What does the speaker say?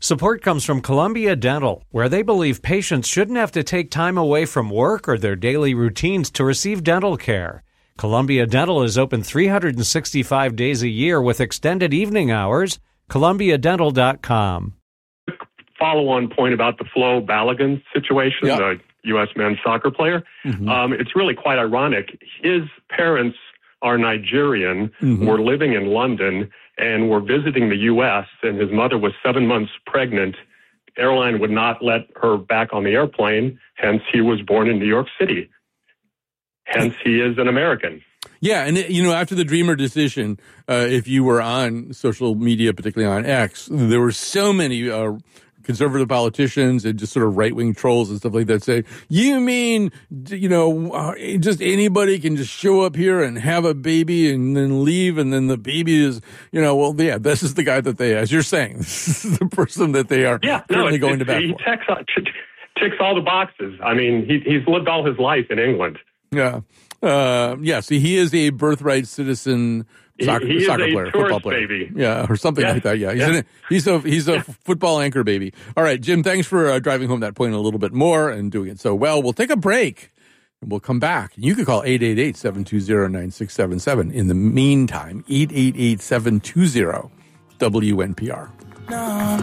Support comes from Columbia Dental, where they believe patients shouldn't have to take time away from work or their daily routines to receive dental care. Columbia Dental is open 365 days a year with extended evening hours. ColumbiaDental.com. Follow-on point about the Flo Balogun situation, the U.S. men's soccer player. It's really quite ironic. His parents are Nigerian, were living in London, and were visiting the U.S., and his mother was 7 months pregnant. Airline would not let her back on the airplane, hence he was born in New York City. Hence he is an American. Yeah, and after the Dreamer decision, if you were on social media, particularly on X, there were so many conservative politicians and just sort of right-wing trolls and stuff like that say, you mean, just anybody can just show up here and have a baby and then leave, and then the baby is, this is the guy that they, as you're saying, this is the person that they are currently going to bat for. He ticks all the boxes. I mean, he's lived all his life in England. Yeah. See, he is a birthright citizen soccer player, football player. Baby. Yeah, or something like that. Yeah. He's a football anchor baby. All right, Jim, thanks for driving home that point a little bit more and doing it so well. We'll take a break and we'll come back. You can call 888-720-9677. In the meantime, 888-720-WNPR.